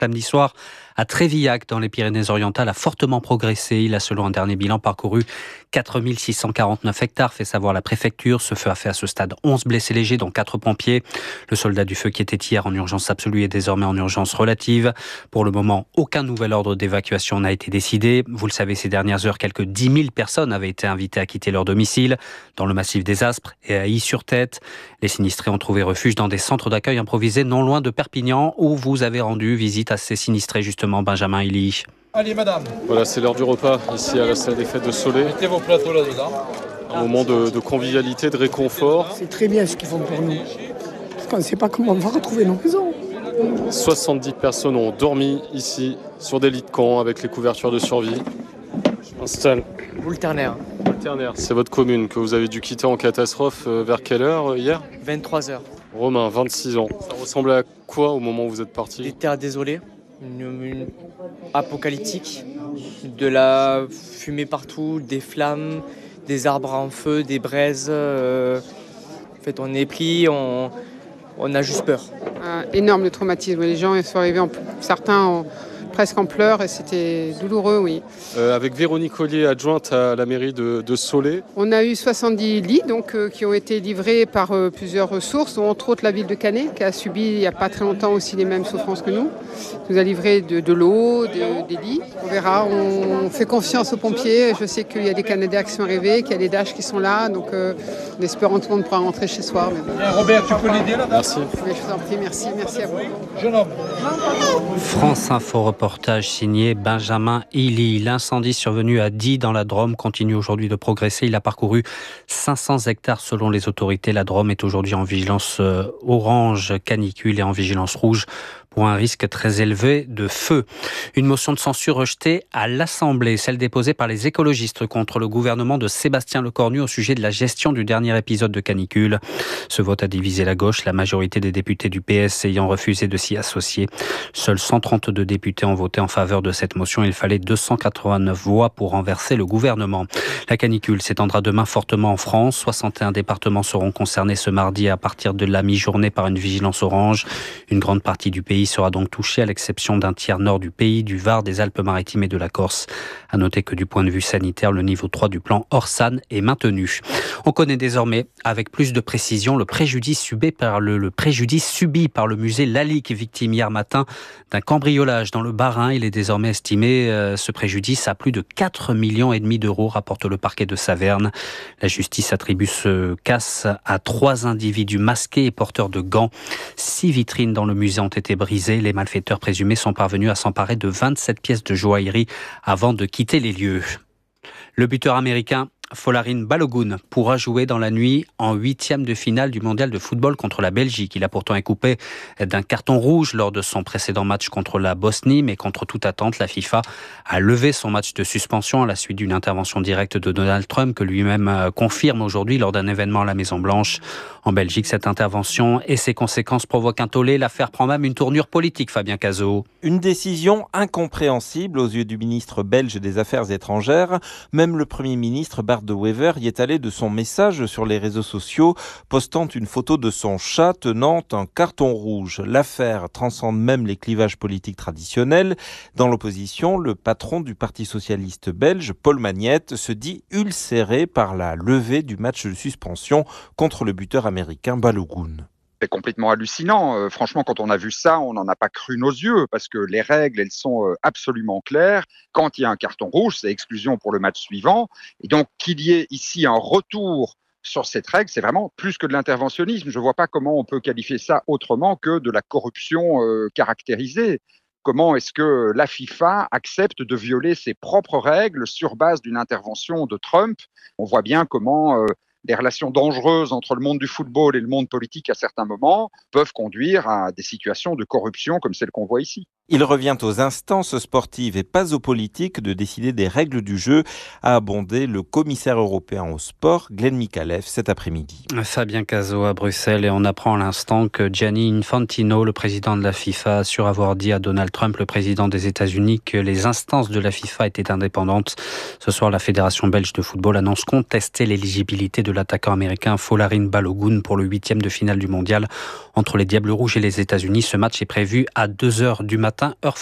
Samedi soir, à Trévillac, dans les Pyrénées-Orientales, a fortement progressé. Il a, selon un dernier bilan, parcouru 4649 hectares, fait savoir la préfecture. Ce feu a fait à ce stade 11 blessés légers, dont 4 pompiers. Le soldat du feu qui était hier en urgence absolue est désormais en urgence relative. Pour le moment, aucun nouvel ordre d'évacuation n'a été décidé. Vous le savez, ces dernières heures, quelques 10 000 personnes avaient été invitées à quitter leur domicile dans le massif des Aspres et à Is-sur-Tête. Les sinistrés ont trouvé refuge dans des centres d'accueil improvisés non loin de Perpignan, où vous avez rendu visite à ces sinistrés, justement, Benjamin Illy. Allez, madame. Voilà, c'est l'heure du repas, ici à la salle des fêtes de Soleil. Mettez vos plateaux là-dedans. Un moment de convivialité, de réconfort. C'est très bien ce qu'ils font pour nous. Parce qu'on ne sait pas comment on va retrouver nos maisons. 70 personnes ont dormi ici, sur des lits de camp, avec les couvertures de survie. Je m'installe. Boulternaire. Boulternaire, c'est votre commune que vous avez dû quitter en catastrophe vers quelle heure hier ? 23h. Romain, 26 ans. Ça ressemblait à quoi au moment où vous êtes parti ? Des terres désolées, une apocalyptique, de la fumée partout, des flammes, des arbres en feu, des braises. En fait, on est pris, on a juste peur. Énorme le traumatisme. Les gens sont arrivés, certains presque en pleurs, et c'était douloureux, oui. Avec Véronique Ollier, adjointe à la mairie de Soleil. On a eu 70 lits qui ont été livrés par plusieurs ressources, dont entre autres la ville de Canet, qui a subi il n'y a pas très longtemps aussi les mêmes souffrances que nous. Nous a livré de l'eau, des lits. On verra, on fait confiance aux pompiers. Je sais qu'il y a des Canadiens qui sont arrivés, qu'il y a des Dash qui sont là, donc en espérant que tout le monde pourra rentrer chez soi. Robert, tu peux l'aider là ? Merci. Mais je vous en prie, merci à vous. Jeune homme. France Info reportage signé Benjamin Illy. L'incendie survenu à Die dans la Drôme continue aujourd'hui de progresser. Il a parcouru 500 hectares selon les autorités. La Drôme est aujourd'hui en vigilance orange canicule et en vigilance rouge pour un risque très élevé de feu. Une motion de censure rejetée à l'Assemblée, celle déposée par les écologistes contre le gouvernement de Sébastien Lecornu au sujet de la gestion du dernier épisode de canicule. Ce vote a divisé la gauche, la majorité des députés du PS ayant refusé de s'y associer. Seuls 132 députés ont voté en faveur de cette motion. Il fallait 289 voix pour renverser le gouvernement. La canicule s'étendra demain fortement en France. 61 départements seront concernés ce mardi à partir de la mi-journée par une vigilance orange. Une grande partie du pays sera donc touché, à l'exception d'un tiers nord du pays, du Var, des Alpes-Maritimes et de la Corse. À noter que du point de vue sanitaire, le niveau 3 du plan Orsan est maintenu. On connaît désormais avec plus de précision le préjudice subi par le musée Lalique, victime hier matin d'un cambriolage dans le Bas-Rhin. Il est désormais estimé, ce préjudice, à plus de 4,5 millions d'euros, rapporte le parquet de Saverne. La justice attribue ce casse à 3 individus masqués et porteurs de gants. 6 vitrines dans le musée ont été brisées. Les malfaiteurs présumés sont parvenus à s'emparer de 27 pièces de joaillerie avant de quitter les lieux. Le buteur américain Folarin Balogun pourra jouer dans la nuit en 8e de finale du mondial de football contre la Belgique. Il a pourtant été coupé d'un carton rouge lors de son précédent match contre la Bosnie, mais contre toute attente, la FIFA a levé son match de suspension à la suite d'une intervention directe de Donald Trump que lui-même confirme aujourd'hui lors d'un événement à la Maison-Blanche. En Belgique, cette intervention et ses conséquences provoquent un tollé. L'affaire prend même une tournure politique, Fabien Cazot. Une décision incompréhensible aux yeux du ministre belge des Affaires étrangères. Même le Premier ministre Bart De Wever y est allé de son message sur les réseaux sociaux, postant une photo de son chat tenant un carton rouge. L'affaire transcende même les clivages politiques traditionnels. Dans l'opposition, le patron du Parti socialiste belge, Paul Magnette, se dit ulcéré par la levée du match de suspension contre le buteur américain Balogun. C'est complètement hallucinant. Franchement, quand on a vu ça, on n'en a pas cru nos yeux parce que les règles, elles sont absolument claires. Quand il y a un carton rouge, c'est exclusion pour le match suivant. Et donc, qu'il y ait ici un retour sur cette règle, c'est vraiment plus que de l'interventionnisme. Je ne vois pas comment on peut qualifier ça autrement que de la corruption caractérisée. Comment est-ce que la FIFA accepte de violer ses propres règles sur base d'une intervention de Trump ? On voit bien comment des relations dangereuses entre le monde du football et le monde politique à certains moments peuvent conduire à des situations de corruption comme celle qu'on voit ici. Il revient aux instances sportives et pas aux politiques de décider des règles du jeu, a abondé le commissaire européen au sport, Glenn Mikalev, cet après-midi. Fabien Cazot à Bruxelles, et on apprend à l'instant que Gianni Infantino, le président de la FIFA, assure avoir dit à Donald Trump, le président des États-Unis, que les instances de la FIFA étaient indépendantes. Ce soir, la Fédération belge de football annonce contester l'éligibilité de l'attaquant américain Folarin Balogun pour le 8e de finale du mondial entre les Diables Rouges et les États-Unis. Ce match est prévu à 2h du matin matin, heure